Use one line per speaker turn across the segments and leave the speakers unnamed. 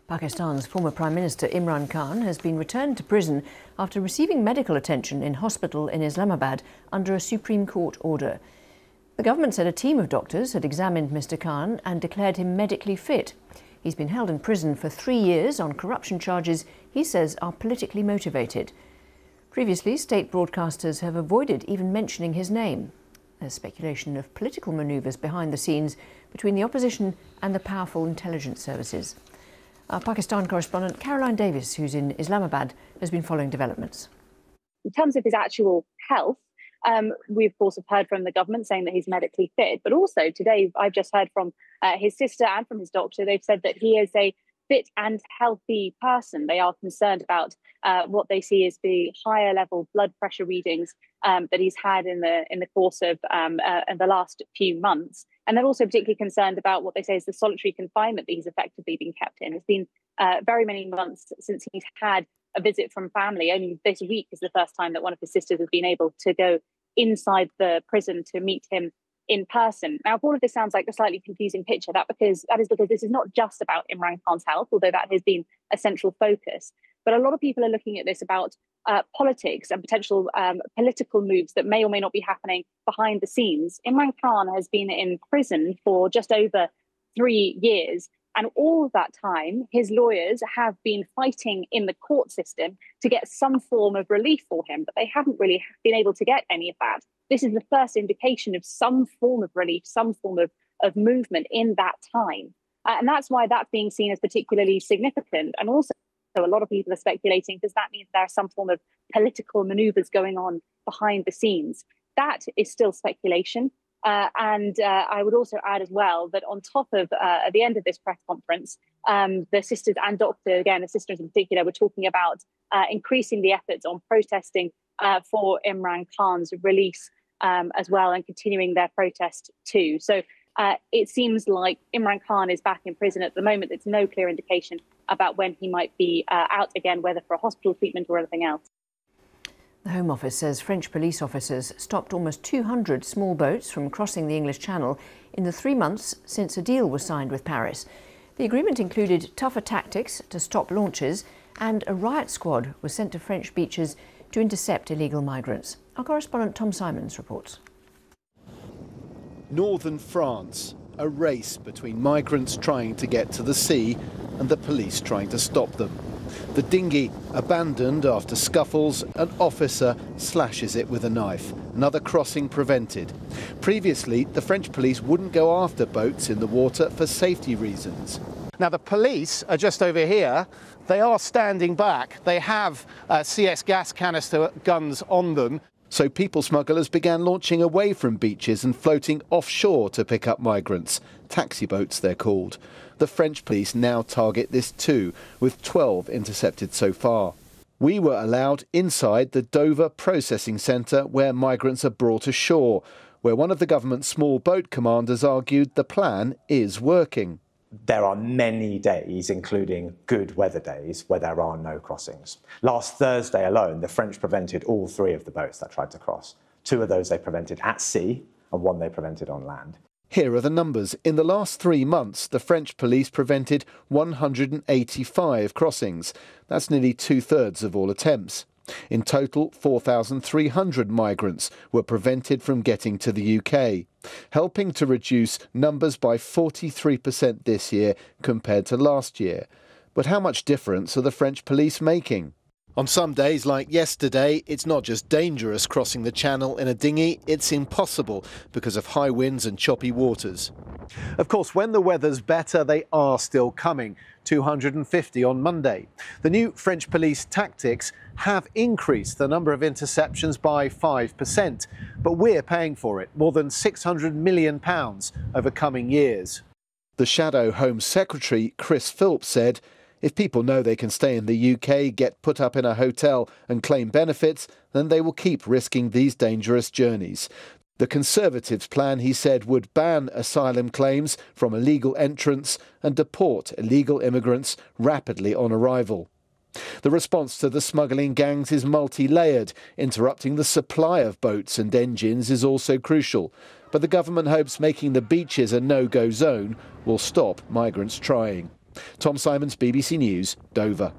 Pakistan's former Prime Minister Imran Khan has been returned to prison after receiving medical attention in hospital in Islamabad under a Supreme Court order. The government said a team of doctors had examined Mr. Khan and declared him medically fit. He's been held in prison for 3 years on corruption charges he says are politically motivated. Previously, state broadcasters have avoided even mentioning his name. There's speculation of political manoeuvres behind the scenes between the opposition and the powerful intelligence services. Our Pakistan correspondent Caroline Davis, who's in Islamabad, has been following developments.
In terms of his actual health, we of course have heard from the government saying that he's medically fit, but also today I've just heard from his sister and from his doctor. They've said that he is a fit and healthy person. They are concerned about what they see as the higher level blood pressure readings that he's had in the course of in the last few months. And they're also particularly concerned about what they say is the solitary confinement that he's effectively been kept in. It's been very many months since he's had a visit from family. Only this week is the first time that one of his sisters has been able to go inside the prison to meet him in person. Now, all of this sounds like a slightly confusing picture. That is because this is not just about Imran Khan's health, although that has been a central focus. But a lot of people are looking at this about politics and potential political moves that may or may not be happening behind the scenes. Imran Khan has been in prison for just over 3 years. And all of that time, his lawyers have been fighting in the court system to get some form of relief for him, but they haven't really been able to get any of that. This is the first indication of some form of relief, some form of movement in that time. And that's why that's being seen as particularly significant. And also, a lot of people are speculating, does that mean there are some form of political maneuvers going on behind the scenes? That is still speculation. And I would also add as well that on top of, at the end of this press conference, the sisters and doctor, again, the sisters in particular, were talking about increasing the efforts on protesting for Imran Khan's release as well, and continuing their protest too. So it seems like Imran Khan is back in prison at the moment. There's no clear indication about when he might be out again, whether for a hospital treatment or anything else.
The Home Office says French police officers stopped almost 200 small boats from crossing the English Channel in the 3 months since a deal was signed with Paris. The agreement included tougher tactics to stop launches, and a riot squad was sent to French beaches to intercept illegal migrants. Our correspondent Tom Simons reports.
Northern France, a race between migrants trying to get to the sea and the police trying to stop them. The dinghy abandoned after scuffles, an officer slashes it with a knife. Another crossing prevented. Previously, the French police wouldn't go after boats in the water for safety reasons. Now, the police are just over here. They are standing back. They have CS gas canister guns on them. So people smugglers began launching away from beaches and floating offshore to pick up migrants. Taxi boats, they're called. The French police now target this too, with 12 intercepted so far. We were allowed inside the Dover processing centre where migrants are brought ashore, where one of the government's small boat commanders argued the plan is working.
There are many days, including good weather days, where there are no crossings. Last Thursday alone, the French prevented all 3 of the boats that tried to cross. 2 of those they prevented at sea, and 1 they prevented on land.
Here are the numbers. In the last 3 months, the French police prevented 185 crossings. That's nearly 2/3 of all attempts. In total, 4,300 migrants were prevented from getting to the UK, helping to reduce numbers by 43% this year compared to last year. But how much difference are the French police making? On some days, like yesterday, it's not just dangerous crossing the channel in a dinghy, it's impossible because of high winds and choppy waters. Of course, when the weather's better, they are still coming. 250 on Monday. The new French police tactics have increased the number of interceptions by 5%, but we're paying for it, more than £600 million over coming years. The Shadow Home Secretary, Chris Philps, said, if people know they can stay in the UK, get put up in a hotel and claim benefits, then they will keep risking these dangerous journeys. The Conservatives' plan, he said, would ban asylum claims from illegal entrants and deport illegal immigrants rapidly on arrival. The response to the smuggling gangs is multi-layered. Interrupting the supply of boats and engines is also crucial. But the government hopes making the beaches a no-go zone will stop migrants trying. Tom Simons, BBC News, Dover.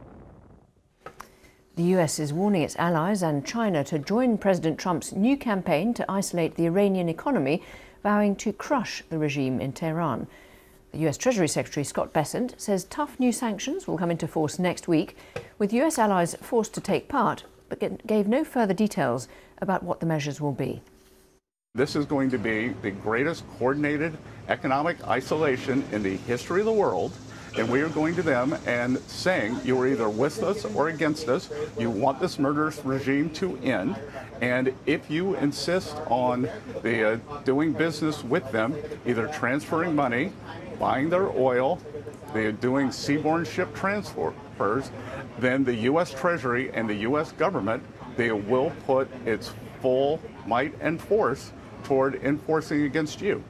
The US is warning its allies and China to join President Trump's new campaign to isolate the Iranian economy, vowing to crush the regime in Tehran. The US Treasury Secretary Scott Bessent says tough new sanctions will come into force next week, with US allies forced to take part, but gave no further details about what the measures will be.
This is going to be the greatest coordinated economic isolation in the history of the world. And we are going to them and saying, you are either with us or against us. You want this murderous regime to end. And if you insist on doing business with them, either transferring money, buying their oil, doing seaborne ship transfers, then the U.S. Treasury and the U.S. government, they will put its full might and force toward enforcing against you.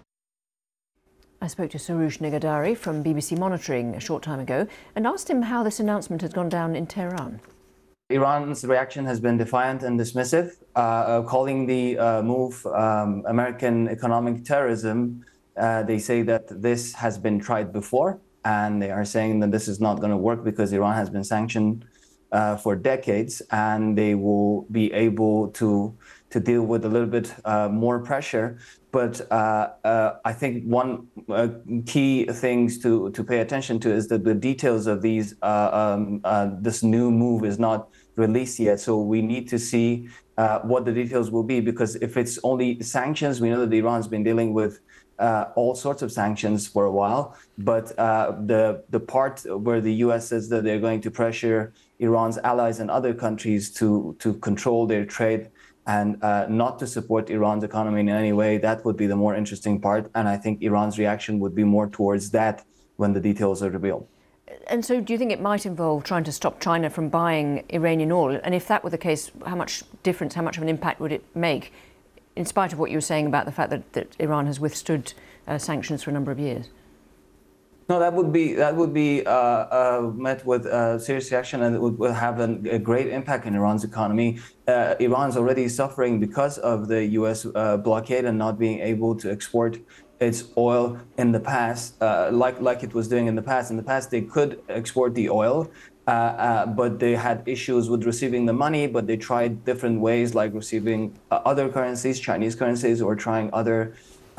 I spoke to Soroush Nigadari from BBC Monitoring a short time ago and asked him how this announcement had gone down in Tehran.
Iran's reaction has been defiant and dismissive, calling the move American economic terrorism. They say that this has been tried before, and they are saying that this is not going to work because Iran has been sanctioned for decades, and they will be able to deal with a little bit more pressure. But I think one key things to pay attention to is that the details of these this new move is not released yet. So we need to see what the details will be, because if it's only sanctions, we know that Iran's been dealing with all sorts of sanctions for a while. But the part where the U.S. says that they're going to pressure Iran's allies and other countries to control their trade and not to support Iran's economy in any way, that would be the more interesting part. And I think Iran's reaction would be more towards that when the details are revealed.
And so do you think it might involve trying to stop China from buying Iranian oil? And if that were the case, how much difference, how much of an impact would it make, in spite of what you were saying about the fact that Iran has withstood sanctions for a number of years?
No, that would be met with serious reaction, and it would have a great impact in Iran's economy. Iran's already suffering because of the U.S. blockade and not being able to export its oil in the past, like it was doing in the past. In the past, they could export the oil, but they had issues with receiving the money. But they tried different ways, like receiving other currencies, Chinese currencies, or trying other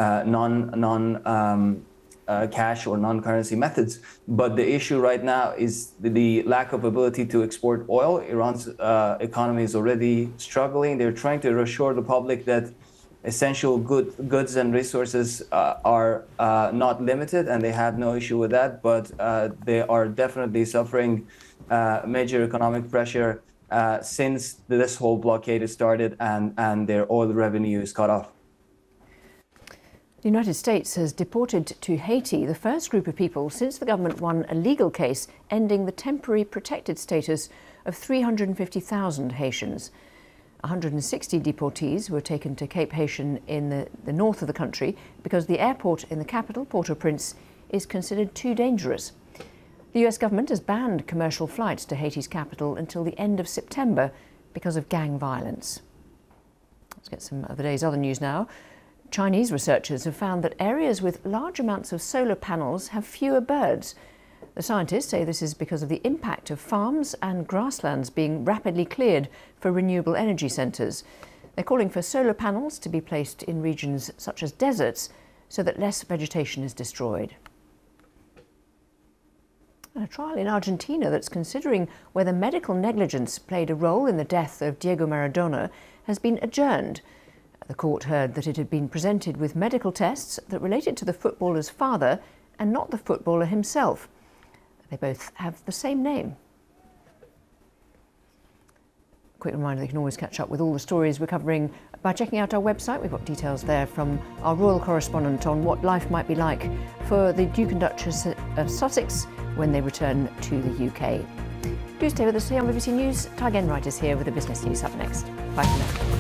cash or non-currency methods. But the issue right now is the lack of ability to export oil. Iran's economy is already struggling. They're trying to reassure the public that essential goods and resources are not limited, and they have no issue with that. But they are definitely suffering major economic pressure since this whole blockade has started and their oil revenue is cut off.
The United States has deported to Haiti the first group of people since the government won a legal case ending the temporary protected status of 350,000 Haitians. 160 deportees were taken to Cape Haitian in the north of the country because the airport in the capital, Port-au-Prince, is considered too dangerous. The US government has banned commercial flights to Haiti's capital until the end of September because of gang violence. Let's get some of the day's other news now. Chinese researchers have found that areas with large amounts of solar panels have fewer birds. The scientists say this is because of the impact of farms and grasslands being rapidly cleared for renewable energy centres. They're calling for solar panels to be placed in regions such as deserts so that less vegetation is destroyed. And a trial in Argentina that's considering whether medical negligence played a role in the death of Diego Maradona has been adjourned. The court heard that it had been presented with medical tests that related to the footballer's father and not the footballer himself. They both have the same name. Quick reminder, you can always catch up with all the stories we're covering by checking out our website. We've got details there from our royal correspondent on what life might be like for the Duke and Duchess of Sussex when they return to the UK. Do stay with us here on BBC News. Ty Enright is here with the business news up next. Bye for now.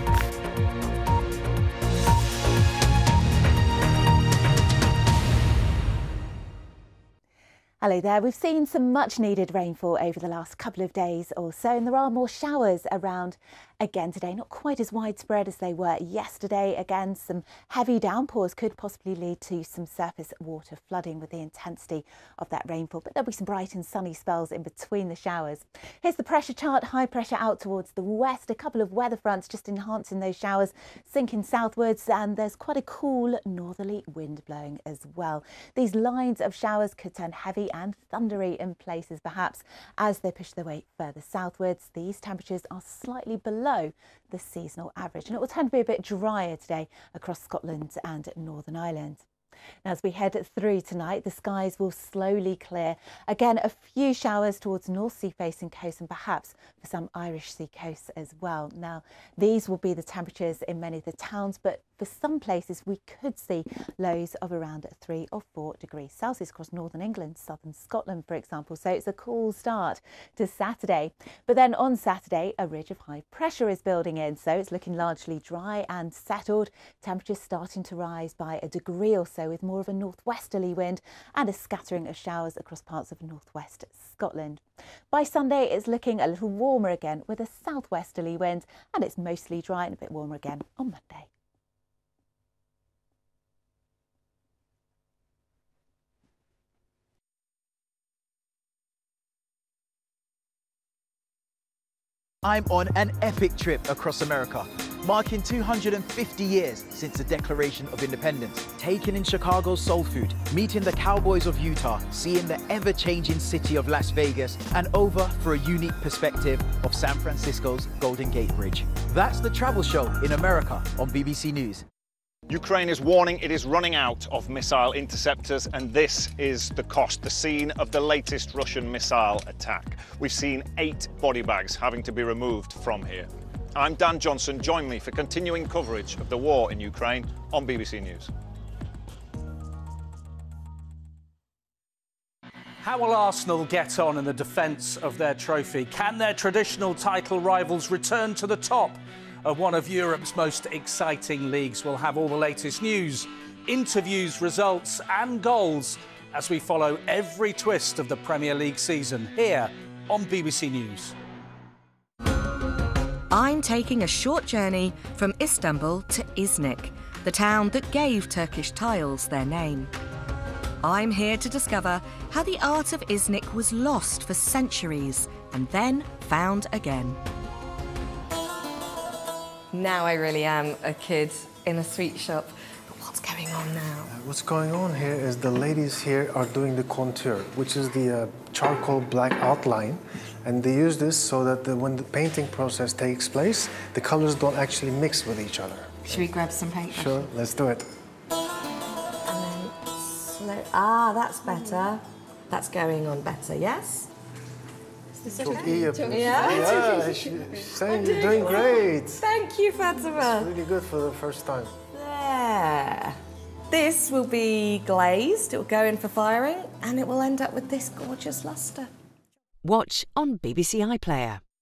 Hello there. We've seen some much needed rainfall over the last couple of days or so, and there are more showers around again today, not quite as widespread as they were yesterday. Again, some heavy downpours could possibly lead to some surface water flooding with the intensity of that rainfall, but there'll be some bright and sunny spells in between the showers. Here's the pressure chart. High pressure out towards the west, a couple of weather fronts just enhancing those showers, sinking southwards, and there's quite a cool northerly wind blowing as well. These lines of showers could turn heavy and thundery in places perhaps as they push their way further southwards. These temperatures are slightly below the seasonal average, and it will tend to be a bit drier today across Scotland and Northern Ireland. Now, as we head through tonight, the skies will slowly clear. Again, a few showers towards North Sea facing coast and perhaps for some Irish Sea coasts as well. Now, these will be the temperatures in many of the towns, but for some places we could see lows of around 3 or 4 degrees Celsius across northern England, southern Scotland, for example. So it's a cool start to Saturday. But then on Saturday, a ridge of high pressure is building in, so it's looking largely dry and settled. Temperatures starting to rise by a degree or so, with more of a northwesterly wind and a scattering of showers across parts of northwest Scotland. By Sunday, it's looking a little warmer again with a southwesterly wind, and it's mostly dry and a bit warmer again on Monday.
I'm on an epic trip across America, marking 250 years since the Declaration of Independence. Taking in Chicago's soul food, meeting the Cowboys of Utah, seeing the ever-changing city of Las Vegas, and over for a unique perspective of San Francisco's Golden Gate Bridge. That's the travel show in America on BBC News.
Ukraine is warning it is running out of missile interceptors, and this is the cost, the scene of the latest Russian missile attack. We've seen 8 body bags having to be removed from here. I'm Dan Johnson. Join me for continuing coverage of the war in Ukraine on BBC News.
How will Arsenal get on in the defence of their trophy? Can their traditional title rivals return to the top of one of Europe's most exciting leagues? We'll have all the latest news, interviews, results and goals as we follow every twist of the Premier League season here on BBC News.
I'm taking a short journey from Istanbul to Iznik, the town that gave Turkish tiles their name. I'm here to discover how the art of Iznik was lost for centuries and then found again.
Now I really am a kid in a sweet shop. But what's going on now?
What's going on here is the ladies here are doing the contour, which is the charcoal black outline. And they use this so that when the painting process takes place, the colors don't actually mix with each other.
Should we grab some paint?
Sure, let's do it.
And then slow. Ah, that's better. That's going on better, yes? Is this okay?
Yeah, she's saying you're doing great.
Thank you, Fatima.
It's really good for the first time.
There. This will be glazed, it will go in for firing, and it will end up with this gorgeous lustre.
Watch on BBC iPlayer.